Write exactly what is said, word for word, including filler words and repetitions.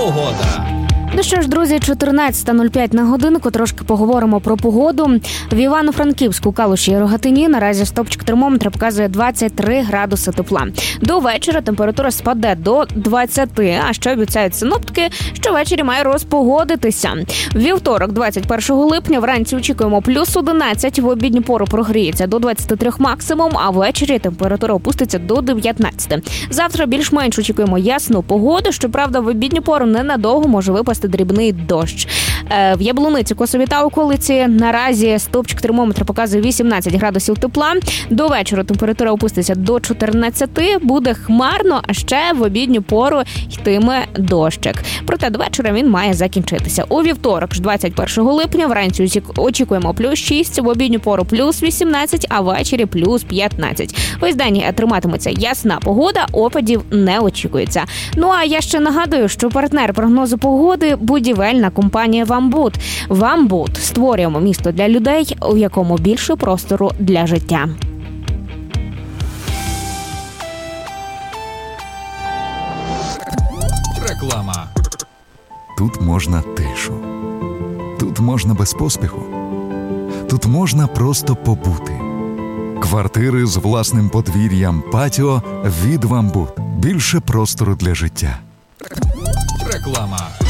погода. Ну що ж, друзі, чотирнадцята нуль п'ять на годинку, трошки поговоримо про погоду. В Івано-Франківську, Калуші і Рогатині наразі стопчик термометра показує двадцять три градуси тепла. До вечора температура спаде до двадцяти, а що обіцяють синоптики, що ввечері має розпогодитися. В вівторок, двадцять першого липня, вранці очікуємо плюс одинадцять, в обідню пору прогріється до двадцяти трьох максимум, а ввечері температура опуститься до дев'ятнадцяти. Завтра більш-менш очікуємо ясну погоду, щоправда, в обідню пору ненадовго може випасти дрібний дощ. В Яблуниці, Косові та околиці наразі стовпчик термометра показує вісімнадцять градусів тепла. До вечора температура опуститься до чотирнадцяти, буде хмарно, а ще в обідню пору йтиме дощик. Проте до вечора він має закінчитися. У вівторок, двадцять першого липня, вранці очікуємо плюс шість, в обідню пору плюс вісімнадцять, а ввечері плюс п'ятнадцять. Весь день триматиметься ясна погода, опадів не очікується. Ну а я ще нагадую, що партнер прогнозу погоди – будівельна компанія «Вамбуд». «Вамбуд» – створюємо місто для людей, у якому більше простору для життя. Реклама. Тут можна тишу. Тут можна без поспіху. Тут можна просто побути. Квартири з власним подвір'ям, патіо від «Вамбуд». Більше простору для життя. Реклама.